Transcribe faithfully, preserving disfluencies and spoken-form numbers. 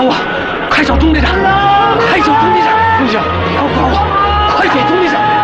帮我，快找钟队长！快找钟队长！不行，你要帮我，快找钟队长！